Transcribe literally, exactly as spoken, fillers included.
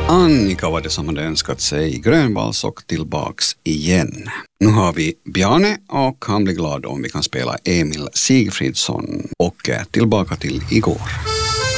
Annika var det som hade önskat sig grönvals och tillbaks igen. Nu har vi Bjarne och han blir glad om vi kan spela Emil Sigfridsson och tillbaka till igår.